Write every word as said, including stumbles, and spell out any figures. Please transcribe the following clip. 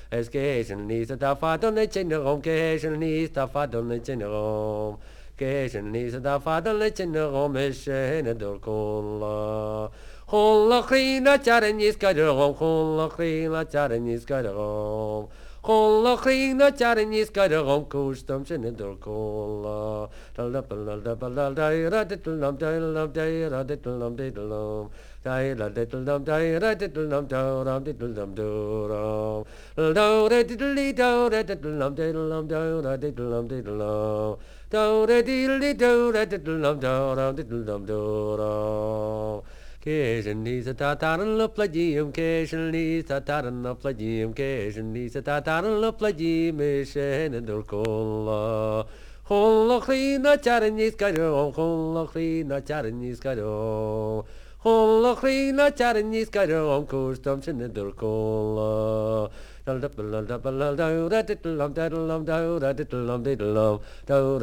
Escation Lisa da fa don le generom, Cation Lisa fa don le generom. Cation Lisa da fa don le generom, Eshene dorkola. Holla crina charenis kaderom, holla crina charenis kaderom. Holla crina charenis kaderom, kustam shene dorkola. Dalapalal dabal daira diddlum diddlum daira diddlum diddlum. Daira diddlum daira diddlum doram diddlum doram. Dora diddly dora diddlum diddlum dora diddlum diddlum. Dora diddly dora diddlum doram diddlum doram. Occasionally a tataran la plagium, occasionally a tataran la plagium, occasionally a tataran la plagium, Eshen and Dorcola. Holla clean a charinis cado, holla clean a charinis cado. Holla clean a charinis cado, custom shin and Dorcola. Dal dal dal dal dal dal dal dal dal dal dal dal dal dal dal